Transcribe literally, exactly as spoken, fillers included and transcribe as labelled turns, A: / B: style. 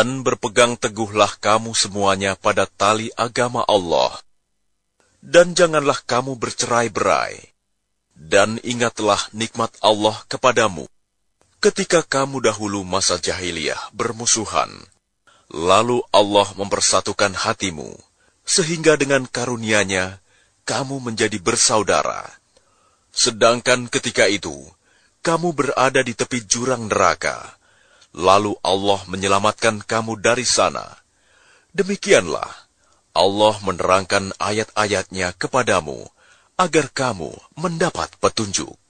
A: Dan berpegang teguhlah kamu semuanya pada tali agama Allah. Dan janganlah kamu bercerai-berai. Dan ingatlah nikmat Allah kepadamu, ketika kamu dahulu masa jahiliyah bermusuhan. Lalu Allah mempersatukan hatimu, sehingga dengan karunia-Nya kamu menjadi bersaudara. Sedangkan ketika itu, kamu berada di tepi jurang neraka. Lalu Allah menyelamatkan kamu dari sana. Demikianlah, Allah menerangkan ayat-ayat-Nya kepadamu, agar kamu mendapat petunjuk.